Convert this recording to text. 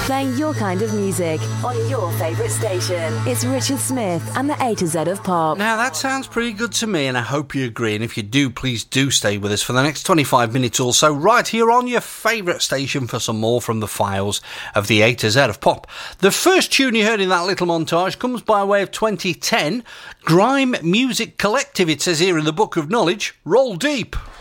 Playing your kind of music on your favourite station. It's Richard Smith and the A to Z of Pop. Now, that sounds pretty good to me, and I hope you agree. And if you do, please do stay with us for the next 25 minutes or so, right here on your favourite station for some more from the files of the A to Z of Pop. The first tune you heard in that little montage comes by way of 2010, Grime Music Collective. It says here in the Book of Knowledge, Roll Deep.